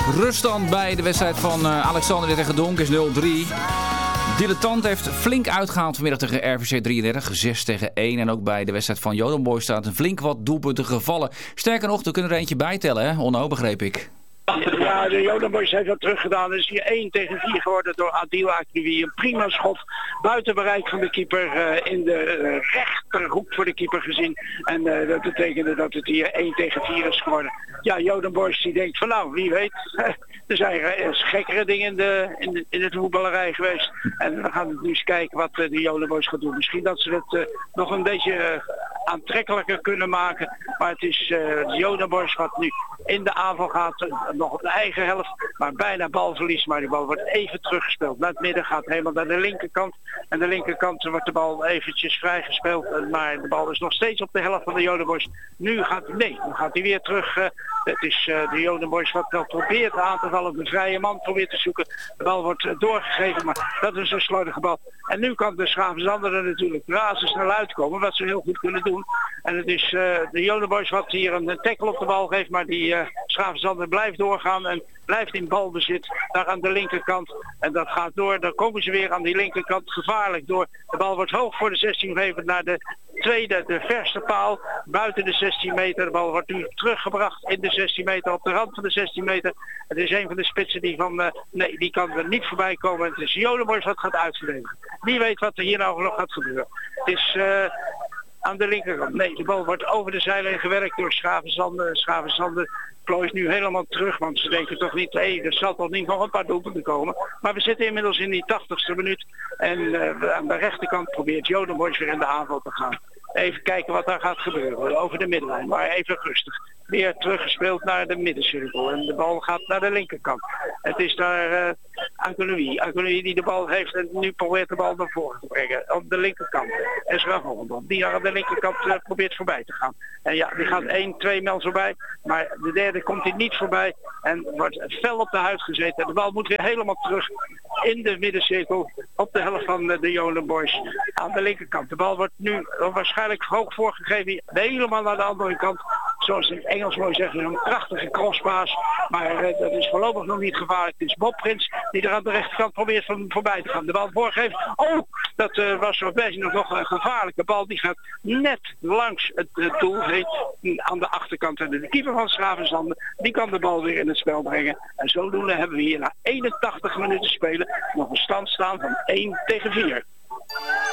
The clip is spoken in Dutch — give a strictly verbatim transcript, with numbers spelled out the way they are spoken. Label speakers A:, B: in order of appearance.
A: Ruststand bij de wedstrijd van uh, Alexander tegen Donk is nul drie. Dilettant heeft flink uitgehaald vanmiddag tegen R V C drieëndertig, zes tegen één. En ook bij de wedstrijd van Jodenboys staat een flink wat doelpunten gevallen. Sterker nog, er kunnen er eentje bijtellen, hè? Onno, begreep ik.
B: Ja, de Jodenboys heeft dat teruggedaan. Het is hier één tegen vier geworden door Adil Akrivi. Een prima schot buiten bereik van de keeper uh, in de uh, rechterhoek voor de keeper gezien. En uh, dat betekende dat het hier één tegen vier is geworden. Ja, Jodenboys die denkt van nou, wie weet. Er zijn uh, gekkere dingen in de, in de, in het voetballerij geweest. En we gaan nu eens kijken wat uh, de Jodenboys gaat doen. Misschien dat ze het uh, nog een beetje uh, aantrekkelijker kunnen maken. Maar het is uh, de Jodenboys wat nu in de aanval gaat. Uh, nog op de eigen helft, maar bijna balverlies. Maar die bal wordt even teruggespeeld. Naar het midden gaat helemaal naar de linkerkant. En de linkerkant wordt de bal eventjes vrijgespeeld. Maar de bal is nog steeds op de helft van de Jodenboys. Nu gaat hij, nee, dan gaat hij weer terug. Uh, het is uh, de Jodenboys wat wel probeert aan te vallen. De vrije man probeert te zoeken. De bal wordt uh, doorgegeven, maar dat is een slordige bal. En nu kan de Schravenzanderen er natuurlijk razendsnel uitkomen. Wat ze heel goed kunnen doen. En het is uh, de Jodenboys wat hier een tackle op de bal geeft. Maar die uh, Schravenzander blijft doorgaan en blijft in balbezit daar aan de linkerkant. En dat gaat door. Dan komen ze weer aan die linkerkant gevaarlijk door. De bal wordt hoog voor de zestien gegeven naar de tweede, de verste paal. Buiten de zestien meter. De bal wordt nu teruggebracht in de zestien meter. Op de rand van de zestien meter. Het is een van de spitsen die van... Uh, nee, die kan er niet voorbij komen. Het is Jodenboys wat gaat uitverdedigen. Wie weet wat er hier nou nog gaat gebeuren. Het is... Uh, aan de linkerkant. Nee, de bal wordt over de zijlijn gewerkt door Schravenzanden. Schravenzanden plooit nu helemaal terug, want ze denken toch niet, hé, hey, er zal toch niet nog een paar doelpunten komen. Maar we zitten inmiddels in die tachtigste minuut en uh, aan de rechterkant probeert Jodenboys weer in de aanval te gaan. Even kijken wat daar gaat gebeuren, over de middenlijn, maar even rustig. Weer teruggespeeld naar de middencirkel en de bal gaat naar de linkerkant. Het is daar uh, Akonoui. Akonoui die de bal heeft en nu probeert de bal naar voren te brengen. Op de linkerkant. Ezra Volendam die daar aan de linkerkant uh, probeert voorbij te gaan. En ja, die gaat één, twee mijl voorbij. Maar de derde komt hij niet voorbij. En wordt fel op de huid gezeten. De bal moet weer helemaal terug in de middencirkel. Op de helft van uh, de Jodenboys. Aan de linkerkant. De bal wordt nu uh, waarschijnlijk hoog voorgegeven. Helemaal naar de andere kant. Zoals in het Engels mooi zeggen, een prachtige crosspaas. Maar uh, dat is voorlopig nog niet gevaarlijk. Het is Bob Prins die er aan de rechterkant probeert van voorbij te gaan. De bal voorgeeft. Oh, dat uh, was best nog, nog een gevaarlijke bal. Die gaat net langs het uh, doel heen aan de achterkant. En de keeper van Schravenzanden, die kan de bal weer in het spel brengen. En zodoende hebben we hier na eenentachtig minuten spelen nog een stand staan van één tegen vier.